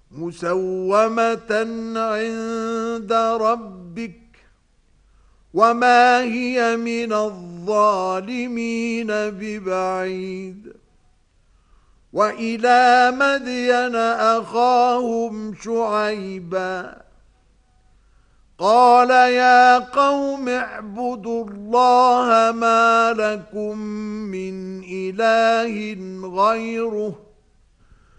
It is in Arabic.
مسومة عند ربك وما هي من الظالمين ببعيد وإلى مدين أخاهم شعيبا قال يا قوم اعبدوا الله ما لكم من إله غيره